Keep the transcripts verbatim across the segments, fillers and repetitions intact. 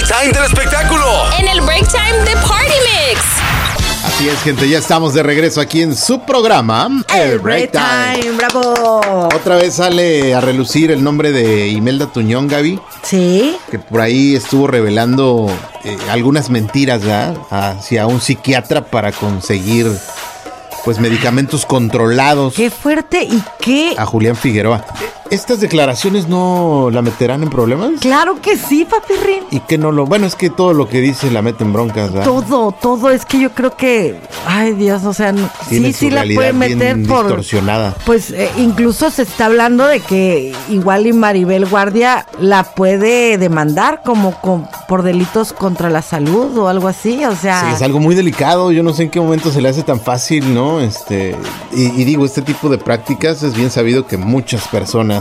time del espectáculo. En el break time de Party Mix. Así es, gente, ya estamos de regreso aquí en su programa, El Break Time. ¡Bravo! Otra vez sale a relucir el nombre de Imelda Tuñón, Gaby. Sí. Que por ahí estuvo revelando eh, algunas mentiras, ¿verdad? Hacia un psiquiatra para conseguir, pues, medicamentos controlados. ¡Qué fuerte! ¿Y qué? A Julián Figueroa. ¿Estas declaraciones no la meterán en problemas? Claro que sí, papirrín. Y que no lo... Bueno, es que todo lo que dice la mete en broncas, ¿verdad? Todo, todo. Es que yo creo que... Ay, Dios, o sea... Tiene sí, su sí la puede meter bien por... distorsionada. Pues eh, incluso se está hablando de que igual y Maribel Guardia la puede demandar como con, por delitos contra la salud o algo así, o sea... Sí, es algo muy delicado. Yo no sé en qué momento se le hace tan fácil, ¿no? Este... Y, y digo, este tipo de prácticas es bien sabido que muchas personas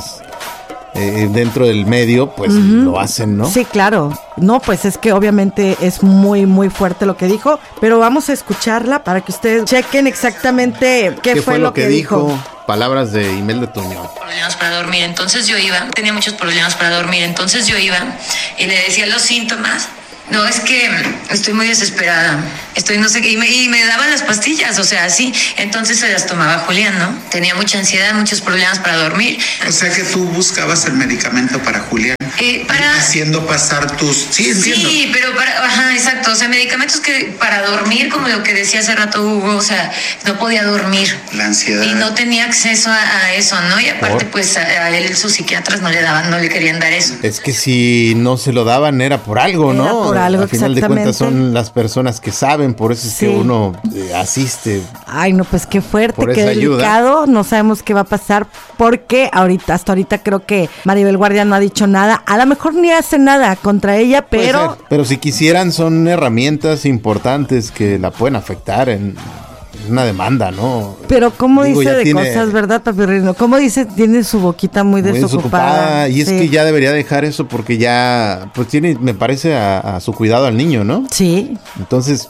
Eh, dentro del medio, pues uh-huh. lo hacen, ¿no? Sí, claro. No, pues es que obviamente es muy, muy fuerte lo que dijo, pero vamos a escucharla para que ustedes chequen exactamente qué, ¿Qué fue, fue lo que, que dijo? dijo. Palabras de Imelda Tuñón. Problemas para dormir, entonces yo iba, tenía muchos problemas para dormir, entonces yo iba y le decía los síntomas. No, es que estoy muy desesperada, estoy no sé qué, y me, y me daban las pastillas, o sea, así, entonces se las tomaba Julián, ¿no? Tenía mucha ansiedad, muchos problemas para dormir. O sea que tú buscabas el medicamento para Julián. Eh, para... Haciendo pasar tus... Sí, entiendo. Sí, pero para... Ajá, exacto, o sea, medicamentos que para dormir, como lo que decía hace rato Hugo, o sea, no podía dormir. La ansiedad. Y no tenía acceso a, a eso, ¿no? Y aparte, ¿Por? pues, a, a él sus psiquiatras no le daban, no le querían dar eso. Es que si no se lo daban era por algo, era ¿no? Por algo, al final de cuentas son las personas que saben, por eso es sí. que uno eh, asiste. Ay, no, pues qué fuerte, por qué delicado, ayuda. No sabemos qué va a pasar, porque ahorita, hasta ahorita creo que Maribel Guardia no ha dicho nada, a lo mejor ni hace nada contra ella, pero... Pero si quisieran son herramientas importantes que la pueden afectar en... una demanda, ¿no? Pero cómo Digo, dice de tiene, cosas, ¿verdad, papirrino? ¿Cómo dice? Tiene su boquita muy, muy desocupada. desocupada. Y es sí. que ya debería dejar eso porque ya, pues tiene, me parece, a, a su cuidado al niño, ¿no? Sí. Entonces,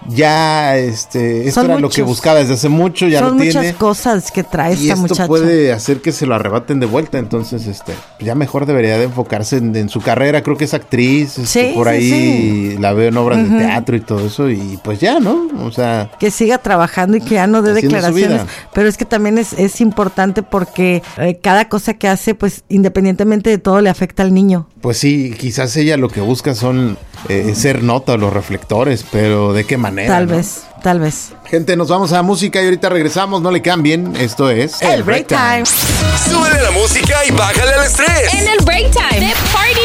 ya, este, esto Son era muchos. lo que buscaba desde hace mucho, ya Son lo tiene. Son muchas cosas que trae y esta esto muchacha. puede hacer que se lo arrebaten de vuelta, entonces, este, ya mejor debería de enfocarse en, en su carrera. Creo que es actriz, este, sí, por ahí sí, sí. la veo en obras uh-huh. de teatro y todo eso, y pues ya, ¿no? O sea, que siga trabajando y que ya no dé declaraciones. Pero es que también es, es importante porque eh, cada cosa que hace, pues, independientemente de todo, le afecta al niño. Pues sí, quizás ella lo que busca son eh, ser nota, los reflectores, pero ¿de qué manera? Tal ¿no? vez. Tal vez. Gente, nos vamos a la música y ahorita regresamos, no le cambien. Esto es El Break Time. Súbele la música y bájale el estrés. En el Break Time de Party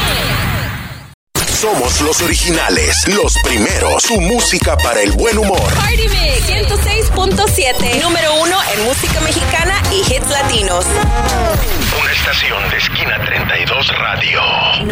Mix. Somos los originales, los primeros. Tu música para el buen humor. Party Mix ciento seis punto siete. Número uno en música mexicana y hits latinos. Una estación de Esquina treinta y dos Radio.